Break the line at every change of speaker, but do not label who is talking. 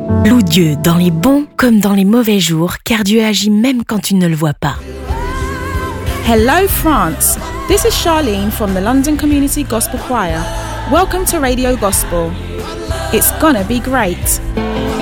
Loue Dieu dans les bons comme dans les mauvais jours, car Dieu agit même quand tu ne le vois pas.
Hello France, this is Charlene from the London Community Gospel Choir. Welcome to Radio Gospel. It's gonna be great.